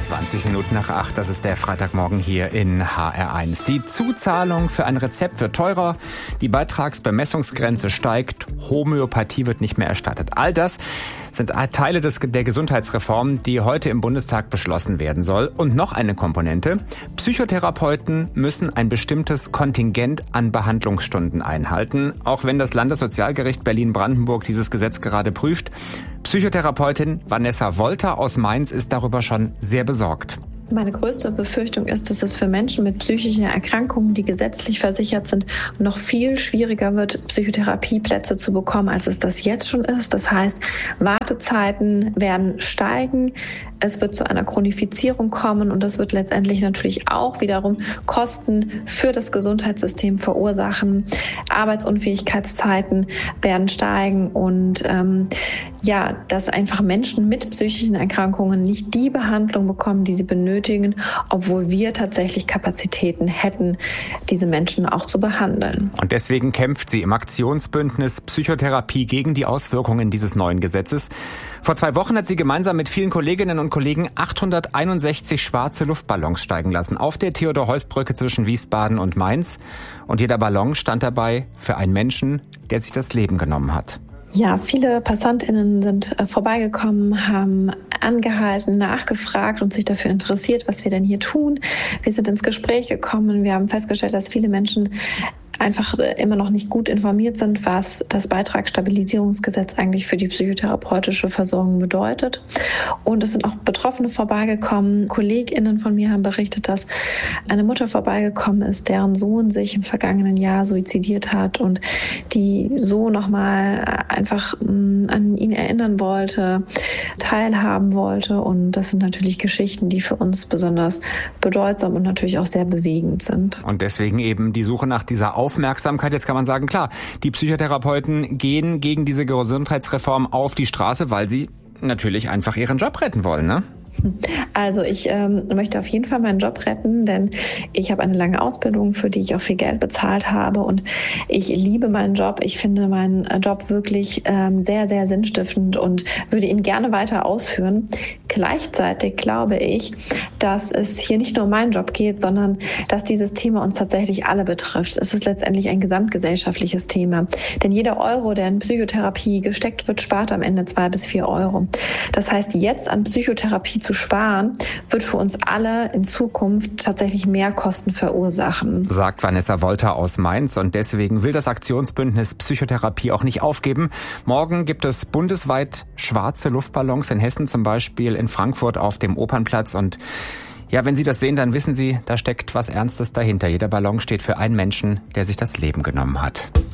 20 Minuten nach 8, das ist der Freitagmorgen hier in HR1. Die Zuzahlung für ein Rezept wird teurer, die Beitragsbemessungsgrenze steigt, Homöopathie wird nicht mehr erstattet. All das sind Teile der Gesundheitsreform, die heute im Bundestag beschlossen werden soll. Und noch eine Komponente: Psychotherapeuten müssen ein bestimmtes Kontingent an Behandlungsstunden einhalten, auch wenn das Landessozialgericht Berlin-Brandenburg dieses Gesetz gerade prüft. Psychotherapeutin Vanessa Wolter aus Mainz ist darüber schon sehr besorgt. Meine größte Befürchtung ist, dass es für Menschen mit psychischen Erkrankungen, die gesetzlich versichert sind, noch viel schwieriger wird, Psychotherapieplätze zu bekommen, als es das jetzt schon ist. Das heißt, Wartezeiten werden steigen, es wird zu einer Chronifizierung kommen und das wird letztendlich natürlich auch wiederum Kosten für das Gesundheitssystem verursachen. Arbeitsunfähigkeitszeiten werden steigen und dass einfach Menschen mit psychischen Erkrankungen nicht die Behandlung bekommen, die sie benötigen, obwohl wir tatsächlich Kapazitäten hätten, diese Menschen auch zu behandeln. Und deswegen kämpft sie im Aktionsbündnis Psychotherapie gegen die Auswirkungen dieses neuen Gesetzes. Vor 2 Wochen hat sie gemeinsam mit vielen Kolleginnen und Kollegen 861 schwarze Luftballons steigen lassen auf der Theodor-Heuss-Brücke zwischen Wiesbaden und Mainz. Und jeder Ballon stand dabei für einen Menschen, der sich das Leben genommen hat. Ja, viele PassantInnen sind vorbeigekommen, haben angehalten, nachgefragt und sich dafür interessiert, was wir denn hier tun. Wir sind ins Gespräch gekommen. Wir haben festgestellt, dass viele Menschen einfach immer noch nicht gut informiert sind, was das Beitragsstabilisierungsgesetz eigentlich für die psychotherapeutische Versorgung bedeutet. Und es sind auch Betroffene vorbeigekommen. KollegInnen von mir haben berichtet, dass eine Mutter vorbeigekommen ist, deren Sohn sich im vergangenen Jahr suizidiert hat und die so nochmal einfach an ihn erinnern wollte, teilhaben wollte. Und das sind natürlich Geschichten, die für uns besonders bedeutsam und natürlich auch sehr bewegend sind. Und deswegen eben die Suche nach dieser Aufmerksamkeit. Jetzt kann man sagen, klar, die Psychotherapeuten gehen gegen diese Gesundheitsreform auf die Straße, weil sie natürlich einfach ihren Job retten wollen, ne? Also ich möchte auf jeden Fall meinen Job retten, denn ich habe eine lange Ausbildung, für die ich auch viel Geld bezahlt habe und ich liebe meinen Job. Ich finde meinen Job wirklich sehr, sehr sinnstiftend und würde ihn gerne weiter ausführen. Gleichzeitig glaube ich, dass es hier nicht nur um meinen Job geht, sondern dass dieses Thema uns tatsächlich alle betrifft. Es ist letztendlich ein gesamtgesellschaftliches Thema. Denn jeder Euro, der in Psychotherapie gesteckt wird, spart am Ende 2 bis 4 Euro. Das heißt, jetzt an Psychotherapie zu sparen, wird für uns alle in Zukunft tatsächlich mehr Kosten verursachen. Sagt Vanessa Wolter aus Mainz und deswegen will das Aktionsbündnis Psychotherapie auch nicht aufgeben. Morgen gibt es bundesweit schwarze Luftballons, in Hessen zum Beispiel, in Frankfurt auf dem Opernplatz und ja, wenn Sie das sehen, dann wissen Sie, da steckt was Ernstes dahinter. Jeder Ballon steht für einen Menschen, der sich das Leben genommen hat.